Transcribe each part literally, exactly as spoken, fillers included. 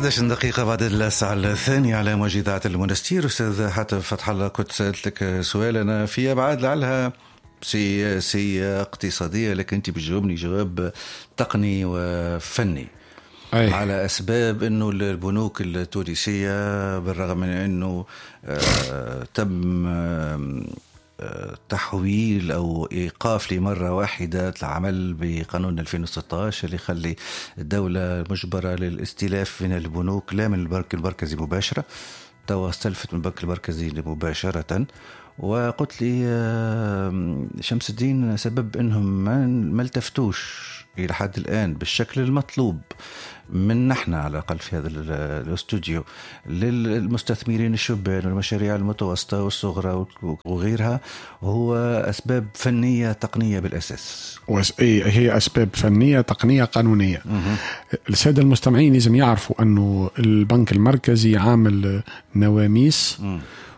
أحد عشر دقيقة بعد الساعة الثانية على موجة إذاعة المنستير. أستاذ حاتم فتح الله، كنت سألتك سؤال أنا في أبعاد لعلها سياسية اقتصادية، لكن أنت بتجاوبني جواب تقني وفني. أي. على أسباب أنه البنوك التونسية بالرغم من أنه آه تم آه تحويل أو إيقاف لمرة واحدة العمل بقانون ألفين وستة عشر اللي يخلي الدولة مجبرة للاستلاف من البنوك لا من البنك المركزي مباشرة، توا استلفت من البنك المركزي مباشرة. وقلت لي شمس الدين سبب أنهم ما التفتوش إلى حد الآن بالشكل المطلوب من نحن على الأقل في هذا الاستوديو للمستثمرين الشبان والمشاريع المتوسطة والصغرى وغيرها، هو أسباب فنية تقنية بالأساس. هي أسباب فنية تقنية قانونية. السادة المستمعين لازم يعرفوا أنه البنك المركزي عامل نواميس م.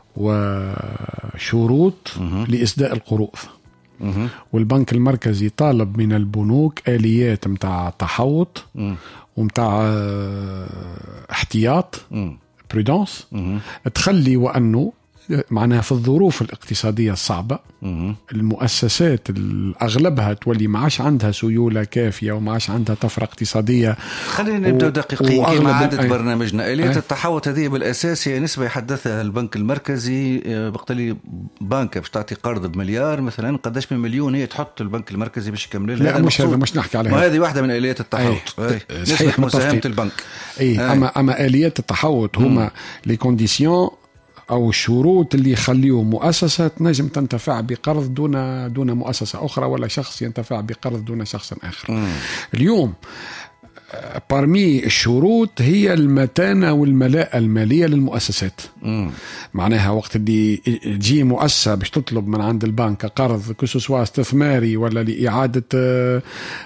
وشروط م. لإسداء القروض، والبنك المركزي طالب من البنوك آليات متاع تحوط ومتاع احتياط بريدانس تخلي وأنه معناها في الظروف الاقتصادية الصعبة المؤسسات أغلبها تولي معاش عندها سيولة كافية ومعاش عندها طفرة اقتصادية. خلينا نبدأ دقيقين كما عادة برنامجنا. آليات التحوط هذه بالأساس هي نسبة يحدثها البنك المركزي. بقتلي بنك باش تعطي قرض بمليار مثلا، قداش من مليون هي تحط البنك المركزي باش يكمل لها؟ لا مش هذا، مش نحكي عليها، وهذه واحدة من آليات التحوط. نسبة مساهمة البنك. أي. أما أما آليات التحوط هما لي كونديسيون أو الشروط اللي يخليه مؤسسة تنجم تنتفع بقرض دون دون مؤسسة أخرى، ولا شخص ينتفع بقرض دون شخص آخر. مم. اليوم بارمي الشروط هي المتانة والملاءة المالية للمؤسسات. مم. معناها وقت اللي تجي مؤسسة باش تطلب من عند البنك قرض كسوسوا استثماري ولا لإعادة آآ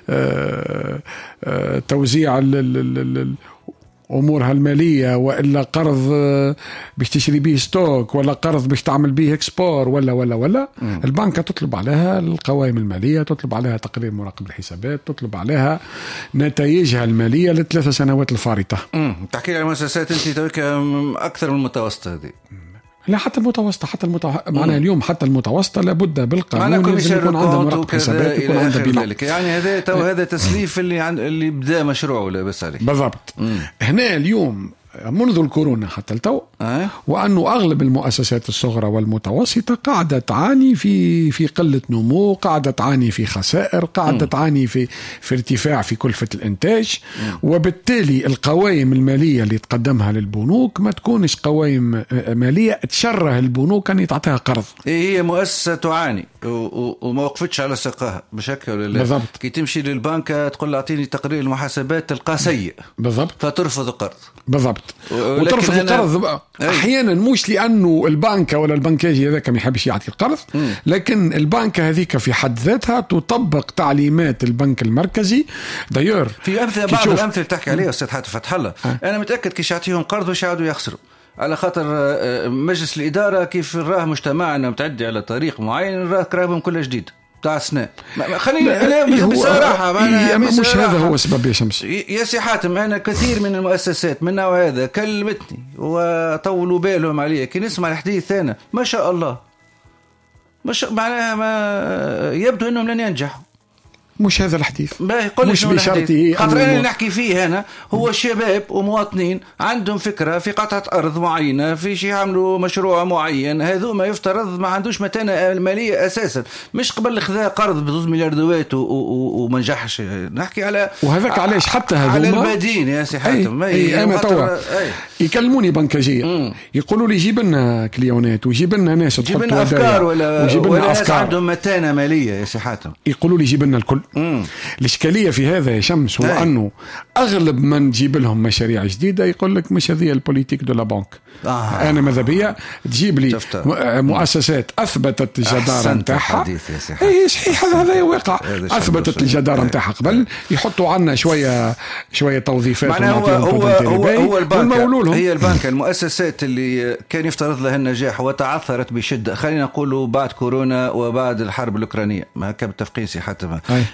آآ توزيع ال أمورها المالية، وإلا قرض باش تشري به ستوك، ولا قرض باش تعمل به اكسبور، ولا ولا ولا م. البنك تطلب عليها القوائم المالية، تطلب عليها تقرير مراقب الحسابات، تطلب عليها نتائجها المالية للثلاث سنوات الفارطة. تحكي على المؤسسات أنت توك أكثر من المتوسطة هذه؟ لا حتى المتوسطة، حتى المتوسطة معناها اليوم حتى المتوسطة لابد بالقانون لازم يكون عندها مراقب حسابات، يكون عندها بيلان. يعني هذا تو هذا تسليف اللي عند اللي بدا مشروعه ولا بس عليه بالضبط. مم. هنا اليوم منذ الكورونا حتى التو أه؟ وأنه أغلب المؤسسات الصغرى والمتوسطة قاعدة تعاني في في قلة نمو، قاعدة تعاني في خسائر، قاعدة تعاني في في ارتفاع في كلفة الإنتاج. م. وبالتالي القوائم المالية اللي تقدمها للبنوك ما تكونش قوائم مالية تشره البنوك أن تعطيها قرض. هي مؤسسة تعاني وما وقفتش على ساقها بشكل ولا بالضبط. كي تمشي للبنك تقول أعطيني تقرير المحاسبات تلقى سيء بالضبط، فترفض القرض بالضبط. وترفض القرض احيانا مش لانه البنك ولا البنكاجي هذاك ما يحبش يعطي القرض، لكن البنك هذيك في حد ذاتها تطبق تعليمات البنك المركزي. دايور في امثله بعض الامثله تحكي عليها استاذ حاتم فتح الله، انا متاكد كي يعطيهم قرض واش يعودوا يخسروا على خاطر مجلس الاداره كيف راه مجتمعنا متعدي على طريق معين، راه كرههم كل جديد بتاع سنة. خليني بصراحة مش هذا هو سبب يا شمس يا سي حاتم. أنا كثير من المؤسسات من نوع هذا كلمتني وطولوا بالهم عليه كي نسمع الحديث أنا ما شاء الله مش معناها ما يبدو أنهم لن ينجحوا. مش هذا الحديث، مش بشرطه. خاطر أنا اللي نحكي فيه هنا هو شباب ومواطنين عندهم فكرة في قطعة أرض معينة، في شيء عملوا مشروع معين، هذو ما يفترض ما عندوش متانة مالية أساسا، مش قبل خذا قرض بثلاث مليار دوات وما نجحش. نحكي على وهذاك علاش حتى هذو على البادين يا سي حاتم. أي أنا توا يكلموني بنكاجية يقولوا لي جيب لنا كليونات وجيب لنا ناس جيب لنا أفكار ولا وجيب لنا أفكار عندهم متانة مالية يا سي حاتم. يقولوا لي جيب لنا الكل. مم. الإشكالية في هذا يا شمس هو هاي. أنه أغلب من تجيب لهم مشاريع جديدة يقول لك مش هذه البوليتيك دو لا بانك. آه. أنا ماذا بيا تجيب لي شفته. مؤسسات أثبتت الجدارة نتاعها. أي صحيح هذا واقع، أثبتت الجدارة نتاعها قبل يحطوا عنا شوية شوية توظيفات هو هو هو, هو البنك هي البنك المؤسسات اللي كان يفترض لها النجاح وتعثرت بشدة. خلينا نقولوا بعد كورونا وبعد الحرب الأوكرانية ما كان تفقيسي حتى ما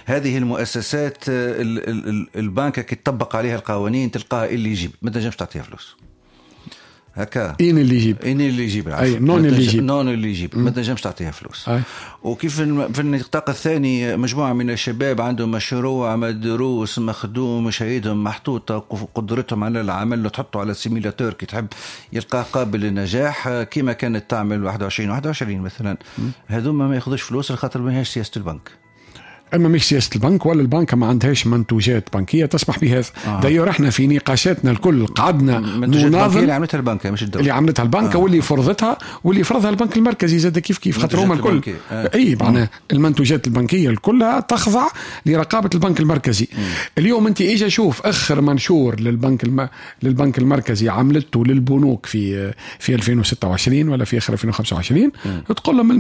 هذه المؤسسات البنك كي تطبق عليها القوانين تلقاها اللي يجيب ما تنجمش تعطيها فلوس هكا إين اللي يجيب إين اللي يجيب أي نون اللي يجيب نون اللي يجيب ما تنجمش تعطيها فلوس. أي. وكيف في النطاق الثاني مجموعة من الشباب عندهم مشروع مدروس مخدوم شهيدهم محطوطة قدرتهم على العمل تحطوا على السيميلاتور كي تحب يلقاه قابل للنجاح كما كانت تعمل واحد وعشرين واحد وعشرين مثلا هذوما ما ياخذوش فلوس الخاطر ما هيش سياسة البنك. أما مش سياسة البنك ولا البنك ما عندهاش منتوجات بنكية تسمح بهذا. آه. دايما احنا في نقاشاتنا الكل قعدنا نناظر اللي عملتها البنك مش الدولة اللي عملتها البنك آه. واللي فرضتها واللي فرضها البنك المركزي زاد كيف كيف خاطر هما الكل آه. اي معناها المنتوجات البنكية كلها تخضع لرقابة البنك المركزي. م. اليوم انت اجا شوف اخر منشور للبنك الم... للبنك المركزي عملته للبنوك في في ألفين وستة وعشرين ولا في اخر ألفين وخمسة وعشرين تقول لهم